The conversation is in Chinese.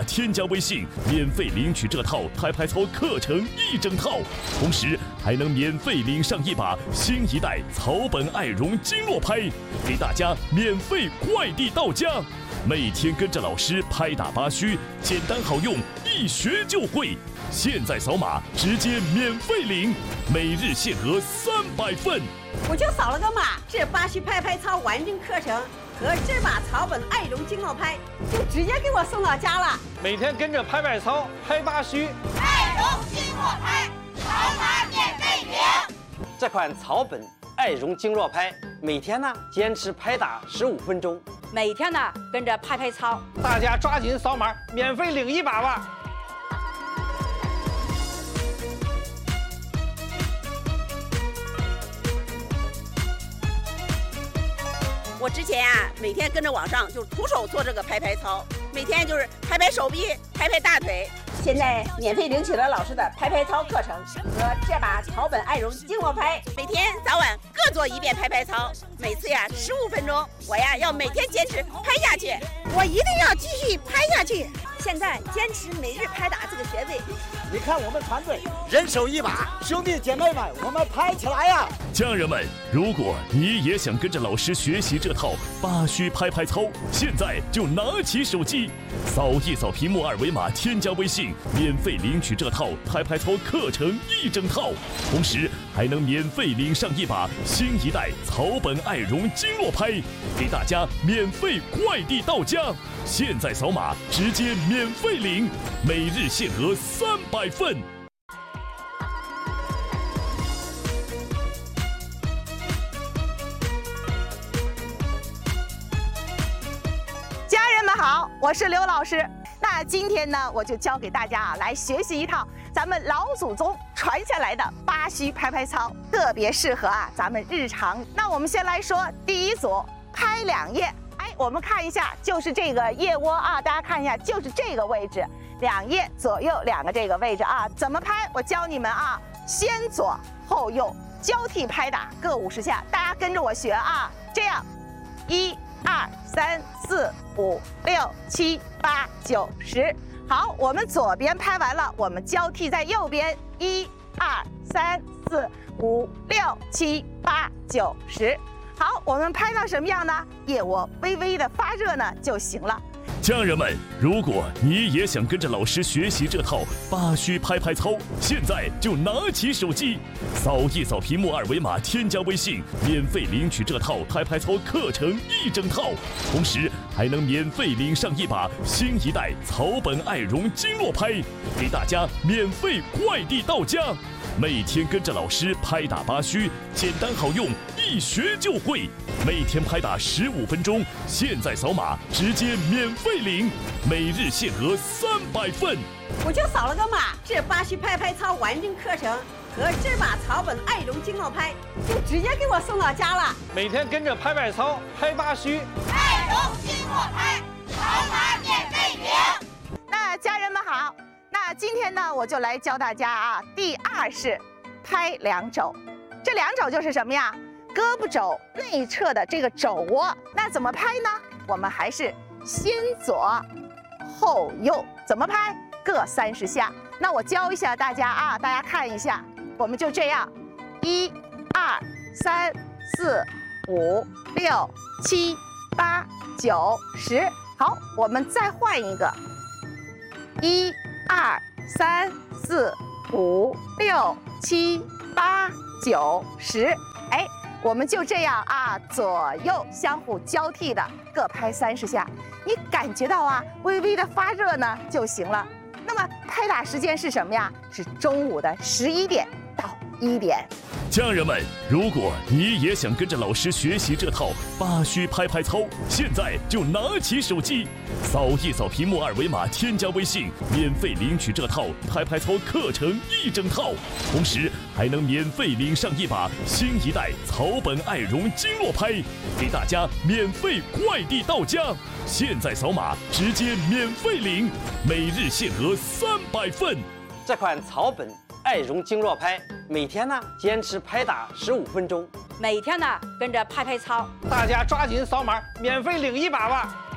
添加微信，免费领取这套拍拍操课程1整套，同时还能免费领上一把新一代草本爱绒经络拍，给大家免费快递到家。每天跟着老师拍打八虚，简单好用，一学就会。现在扫码直接免费领，每日限额300份。 我就扫了个码，这八虚拍拍操完整课程和这把草本爱绒经络拍就直接给我送到家了。 每天跟着拍拍操、拍八虚， 爱绒经络拍，扫码免费领。 这款草本爱绒经络拍，每天呢坚持拍打15分钟， 每天呢跟着拍拍操， 大家抓紧扫码，免费领一把吧。 我之前每天跟着网上就是徒手做这个拍拍操，每天就是拍拍手臂、拍拍大腿。现在免费领取了老师的拍拍操课程和这把草本爱绒经络拍，每天早晚各做1遍拍拍操，每次15分钟。我要每天坚持拍下去，我一定要继续拍下去。现在坚持每日拍打这个穴位。 你看我们团队人手一把，兄弟姐妹们，我们拍起来呀！ 家人们，如果你也想跟着老师学习这套八虚拍拍操，现在就拿起手机，扫一扫屏幕2维码，添加微信，免费领取这套拍拍操课程1整套，同时还能免费领上一把新一代草本爱绒经络拍，给大家免费快递到家。现在扫码直接免费领，每日限额300份。 家人们好，我是刘老师。那今天呢，我就教给大家来学习一套咱们老祖宗传下来的八虚拍拍操，特别适合咱们日常。那我们先来说第一组，拍2页。我们看一下，就是这个腋窝大家看一下，就是这个位置，2页左右2个这个位置怎么拍？我教你们先左后右交替拍打，各50下，大家跟着我学这样，1、2、3、4、5、6、7、8、9、10。好，我们左边拍完了，我们交替在右边，1、2、3、4、5、6、7、8、9、10。好，我们拍到什么样呢？腋窝微微的发热呢就行了。 家人们，如果你也想跟着老师学习这套八虚拍拍操，现在就拿起手机，扫一扫屏幕2维码，添加微信，免费领取这套拍拍操课程1整套，同时还能免费领上一把新一代草本爱绒经络拍，给大家免费快递到家。每天跟着老师拍打八虚，简单好用，一学就会。每天拍打15分钟，现在扫码直接免费领，每日限额300份。 我就扫了个码，这八虚拍拍操完整课程和这把草本爱绒经络拍就直接给我送到家了。 每天跟着拍拍操、拍八虚， 爱绒经络拍，扫码免费领。 那家人们好。那今天呢，我就来教大家第2式拍2肘。这2肘就是什么呀？胳膊肘内侧的这个肘窝。那怎么拍呢？我们还是先左后右，怎么拍？各30下。那我教一下大家大家看一下，我们就这样，1、2、3、4、5、6、7、8、9、10。好，我们再换一个，1、2、3、4、5、6、7、8、9、10。我们就这样左右相互交替的各拍30下。你感觉到微微的发热呢就行了。那么拍打时间是什么呀？是中午的11点到1点。 家人们，如果你也想跟着老师学习这套八虚拍拍操，现在就拿起手机，扫一扫屏幕2维码，添加微信，免费领取这套拍拍操课程1整套，同时还能免费领上一把新一代草本爱绒经络拍，给大家免费快递到家。现在扫码直接免费领，每日限额300份。 这款草本爱绒经络拍，每天呢坚持拍打15分钟， 每天呢跟着拍拍操， 大家抓紧扫码，免费领一把吧。